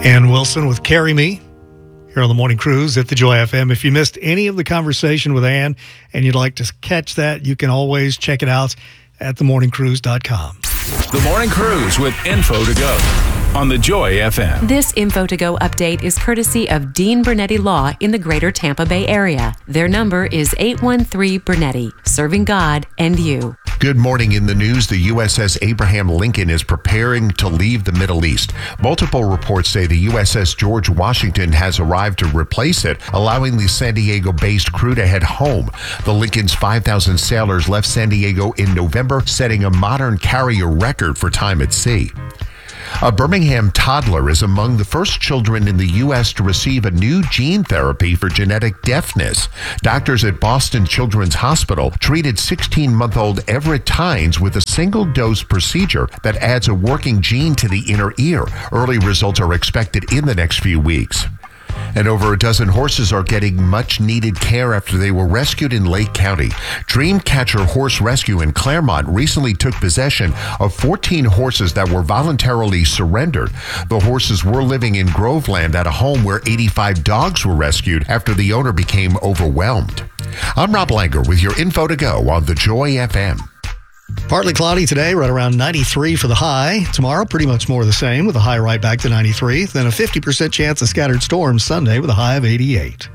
Ann Wilson with Carry Me here on the Morning Cruise at the Joy FM. If you missed any of the conversation with Ann and you'd like to catch that, you can always check it out at themorningcruise.com. The Morning Cruise with Info to Go on the Joy FM. This Info to Go update is courtesy of Dean Bernetti Law in the greater Tampa Bay area. Their number is 813 Bernetti, serving God and you. Good morning. In the news, the USS Abraham Lincoln is preparing to leave the Middle East. Multiple reports say the USS George Washington has arrived to replace it, allowing the San Diego-based crew to head home. The Lincoln's 5,000 sailors left San Diego in November, setting a modern carrier record for time at sea. A Birmingham toddler is among the first children in the U.S. to receive a new gene therapy for genetic deafness. Doctors at Boston Children's Hospital treated 16-month-old Everett Tynes with a single-dose procedure that adds a working gene to the inner ear. Early results are expected in the next few weeks. And over a dozen horses are getting much-needed care after they were rescued in Lake County. Dreamcatcher Horse Rescue in Claremont recently took possession of 14 horses that were voluntarily surrendered. The horses were living in Groveland at a home where 85 dogs were rescued after the owner became overwhelmed. I'm Rob Langer with your Info to Go on the Joy FM. Partly cloudy today, right around 93 for the high. Tomorrow, pretty much more of the same with a high right back to 93. Then a 50% chance of scattered storms Sunday with a high of 88.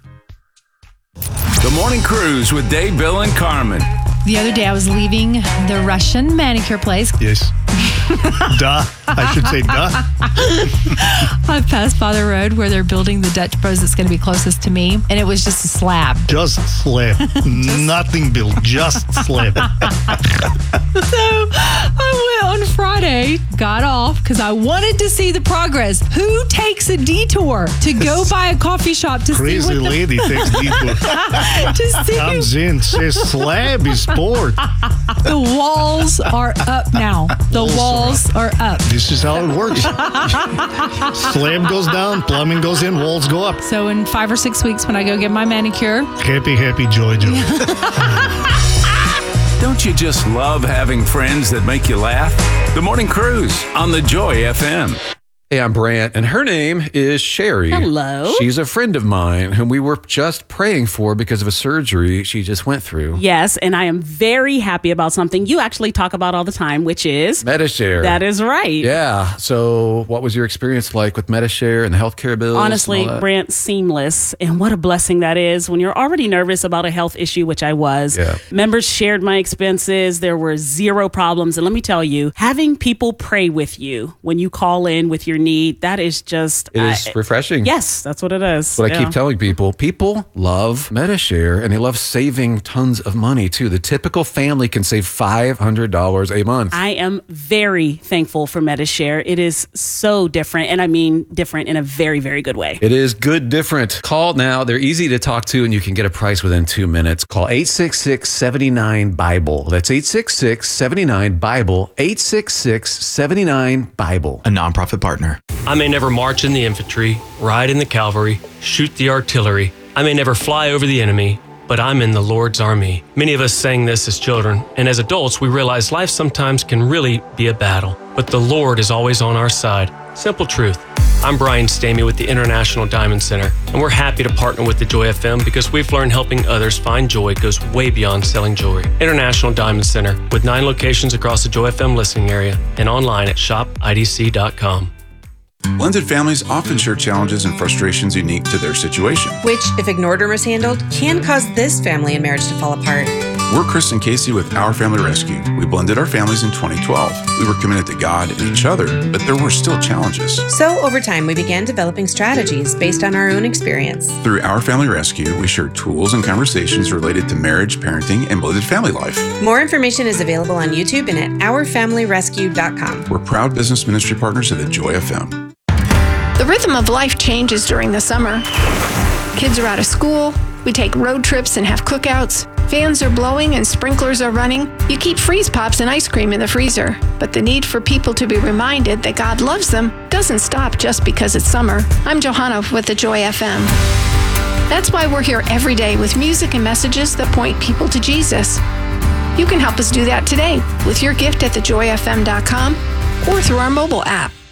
The Morning Cruise with Dave, Bill, and Carmen. The other day I was leaving the Russian manicure place. Yes. Duh. I should say duh. I passed by the road where they're building the Dutch Bros that's going to be closest to me, and it was just a slab. Just slab. Nothing built. Just slab. So I went on Friday, got off because I wanted to see the progress. Who takes a detour to go by a coffee shop to Crazy see what the... lady takes detour. to see Comes in, says slab is poured. The walls are up now. The walls are up. This is how it works. Slab goes down, plumbing goes in, walls go up. So in 5 or 6 weeks when I go get my manicure, Happy, happy, joy, joy. Don't you just love having friends that make you laugh? The Morning Cruise on the Joy FM. Hey, I'm Brant, and her name is Sherry. Hello. She's a friend of mine whom we were just praying for because of a surgery she just went through. Yes, and I am very happy about something you actually talk about all the time, which is... Medi-Share. That is right. Yeah. So what was your experience like with Medi-Share and the healthcare bills? Honestly, Brant, seamless. And what a blessing that is when you're already nervous about a health issue, which I was. Yeah. Members shared my expenses. There were zero problems. And let me tell you, having people pray with you when you call in with your need, that is just... It is refreshing. Yes, that's what it is. But I keep telling people love Medi-Share, and they love saving tons of money, too. The typical family can save $500 a month. I am very thankful for Medi-Share. It is so different, and I mean different in a very, very good way. It is good different. Call now. They're easy to talk to, and you can get a price within 2 minutes. Call 866-79-BIBLE. That's 866-79-BIBLE. 866-79-BIBLE. A nonprofit partner. I may never march in the infantry, ride in the cavalry, shoot the artillery. I may never fly over the enemy, but I'm in the Lord's army. Many of us sang this as children, and as adults, we realize life sometimes can really be a battle, but the Lord is always on our side. Simple truth. I'm Brian Stamey with the International Diamond Center, and we're happy to partner with the Joy FM because we've learned helping others find joy goes way beyond selling jewelry. International Diamond Center, with 9 locations across the Joy FM listening area and online at shopidc.com. Blended families often share challenges and frustrations unique to their situation, which, if ignored or mishandled, can cause this family and marriage to fall apart. We're Chris and Casey with Our Family Rescue. We blended our families in 2012. We were committed to God and each other, but there were still challenges. So, over time, we began developing strategies based on our own experience. Through Our Family Rescue, we shared tools and conversations related to marriage, parenting, and blended family life. More information is available on YouTube and at ourfamilyrescue.com. We're proud business ministry partners of the Joy FM. The rhythm of life changes during the summer. Kids are out of school, we take road trips and have cookouts, fans are blowing and sprinklers are running. You keep freeze pops and ice cream in the freezer, but the need for people to be reminded that God loves them doesn't stop just because it's summer. I'm Johanna with the Joy FM. That's why we're here every day with music and messages that point people to Jesus. You can help us do that today with your gift at thejoyfm.com or through our mobile app.